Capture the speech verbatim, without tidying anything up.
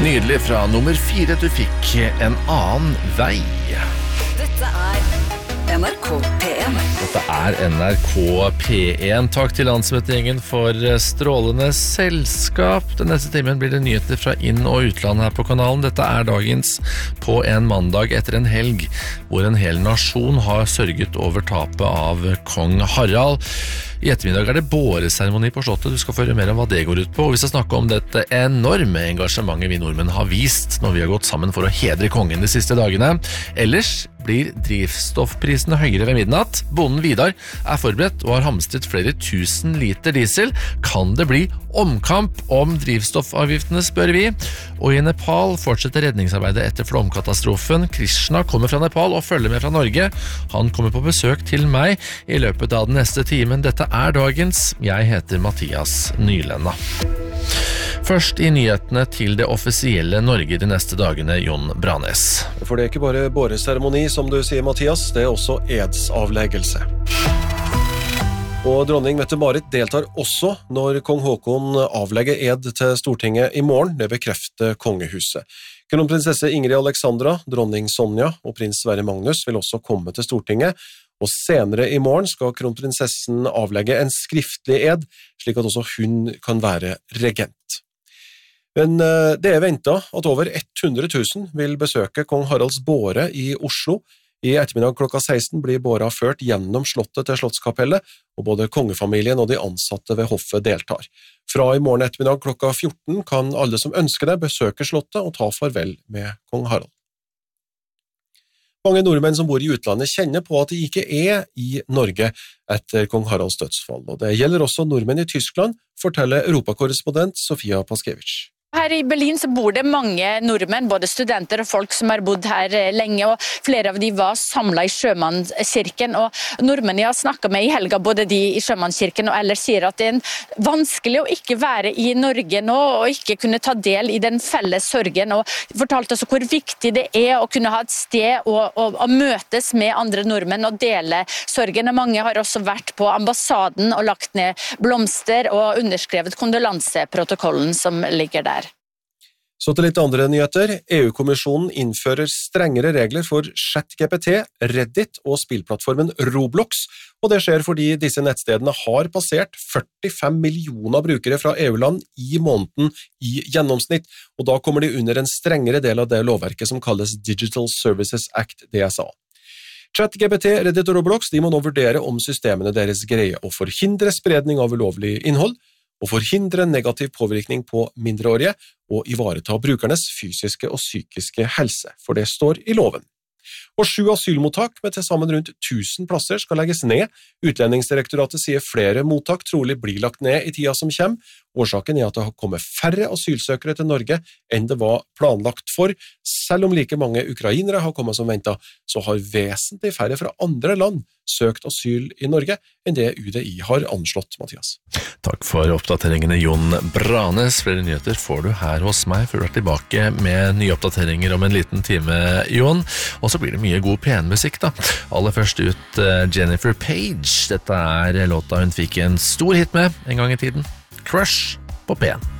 Nydelig fra nummer fire, du fikk En annen vei. Dette er N R K P en. Dette er N R K P en. Takk til landsmøtegjengen for strålende selskap. Den neste timen blir det nyheter fra inn- og utland her på kanalen. Dette er dagens På en mandag etter en helg, hvor en hel nasjon har sørget over tapet av kong Harald. I ettermiddag er det båreseremoni på slottet. Du skal få høre mer om hva det går ut på. Og vi skal snakke om dette enorme engasjementet vi nordmenn har vist når vi har gått sammen for å hedre kongen de siste dagene. Ellers blir drivstoffprisene høyere ved midnatt. Bonden Vidar er forberedt og har hamstret flere tusen liter diesel. Kan det bli omkamp om drivstoffavgiftene, spør vi. Og i Nepal fortsetter redningsarbeidet etter flomkatastrofen. Krishna kommer fra Nepal og følger med fra Norge. Han kommer på besøk til meg i løpet av den neste timen. Dette er dagens. Jeg heter Mathias Nylenda. Først i nyhetene til det offisielle Norge de neste dagene, Jon Branes. For det er ikke bare båreseremoni, som du sier, Mathias, det er også edsavleggelse. Og dronning Mette-Marit deltar også når kong Håkon avlegger ed til Stortinget i morgen, det bekrefter kongehuset. Kronprinsesse Ingrid Alexandra, dronning Sonja og prins Sverre Magnus vil også komme til Stortinget, og senere i morgen skal kronprinsessen avlegge en skriftlig ed, slik at også hun kan være regent. Men det er ventet at over hundre tusen vil besøke kong Haralds båre i Oslo. I ettermiddag klokka seksten blir båra ført gjennom slottet til Slottskapellet, og både kongefamilien og de ansatte ved hoffet deltar. Fra i morgen ettermiddag klokka fjorten kan alle som ønsker det besøke slottet og ta farvel med kong Harald. Mange nordmenn som bor i utlandet kjenner på at de ikke er i Norge etter kong Haralds dødsfall, og det gjelder også nordmenn i Tyskland, forteller europakorrespondent Sofia Paskevich. Her i Berlin så bor det mange nordmenn, både studenter og folk som har bodd her lenge, og flere av de var samlet i Sjømannskirken, og nordmenn jeg har snakket med i helga, både de i Sjømannskirken og ellers, sier at det er vanskelig å ikke være i Norge nå, og ikke kunne ta del i den felles sorgen, og fortalte også hvor viktig det er å kunne ha et sted å, å, å møtes med andre nordmenn og dele sorgen. Mange har også vært på ambassaden og lagt ned blomster og underskrevet kondolanseprotokollen som ligger der. Så til litt andre nyheter. E U-kommisjonen innfører strengere regler for ChatGPT, Reddit og spillplattformen Roblox, og det skjer fordi disse nettstedene har passert førtifem millioner brukere fra E U-land i måneden i gjennomsnitt, og da kommer de under en strengere del av det lovverket som kalles Digital Services Act, D S A. ChatGPT, Reddit og Roblox de må nå vurdere om systemene deres greier å forhindre spredning av ulovlig innhold, og forhindre negativ påvirkning på mindreårige og ivareta brukernes fysiske og psykiske helse, for det står i loven. Og sju asylmottak med til sammen rundt tusen plasser skal legges ned. Utlendingsdirektoratet sier flere mottak trolig blir lagt ned i tida som kommer. Årsaken er at det har kommet færre asylsøkere til Norge enn det var planlagt for. Selv om like mange ukrainere har kommet som ventet, så har vesentlig færre fra andre land søkt asyl i Norge enn det U D I har anslått, Mathias. Takk for oppdateringene, Jon Branes. Flere nyheter får du her hos meg, før du er tilbake med nye oppdateringer om en liten time, Jon. Og så blir det mye god P en-musikk da. Aller først ut Jennifer Page. Dette er låta hun fikk en stor hit med en gang i tiden. Crush på P en.